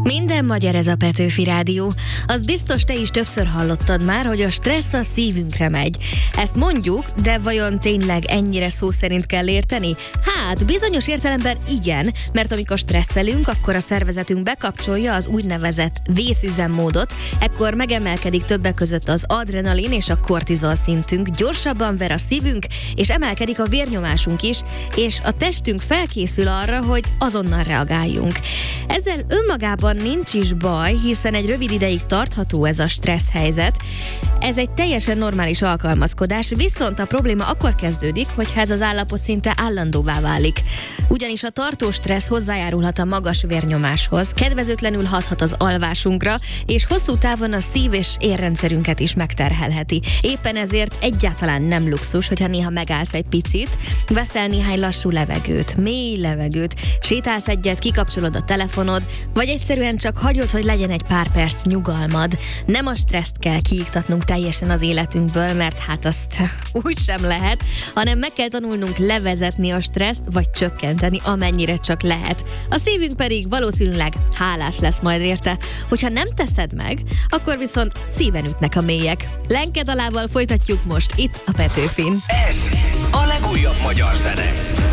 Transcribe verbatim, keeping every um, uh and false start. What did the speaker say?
Minden magyar ez a Petőfi Rádió. Az biztos te is többször hallottad már, hogy a stressz a szívünkre megy. Ezt mondjuk, de vajon tényleg ennyire szó szerint kell érteni? Hát, bizonyos értelemben igen, mert amikor stresszelünk, akkor a szervezetünk bekapcsolja az úgynevezett vészüzemmódot, ekkor megemelkedik többek között az adrenalin és a kortizol szintünk, gyorsabban ver a szívünk, és emelkedik a vérnyomásunk is, és a testünk felkészül arra, hogy azonnal reagáljunk. Ezzel önmagában nincs is baj, hiszen egy rövid ideig tartható ez a stressz helyzet. Ez egy teljesen normális alkalmazkodás, viszont a probléma akkor kezdődik, hogyha ez az állapot szinte állandóvá válik. Ugyanis a tartós stressz hozzájárulhat a magas vérnyomáshoz, kedvezőtlenül hathat az alvásunkra, és hosszú távon a szív- és érrendszerünket is megterhelheti. Éppen ezért egyáltalán nem luxus, hogyha néha megállsz egy picit, veszel néhány lassú levegőt, mély levegőt, sétálsz egyet, kikapcsolod a telefonod, vagy egyszerűen csak hagyod, hogy legyen egy pár perc nyugalmad. Nem a stresszt kell kiiktatnunk teljesen az életünkből, mert hát azt úgy sem lehet, hanem meg kell tanulnunk levezetni a stresszt, vagy csökkenteni, amennyire csak lehet. A szívünk pedig valószínűleg hálás lesz majd érte. Hogyha nem teszed meg, akkor viszont szíven ütnek a mélyek. Lenke dalával folytatjuk most itt a Petőfin. Ez a legújabb magyar zene.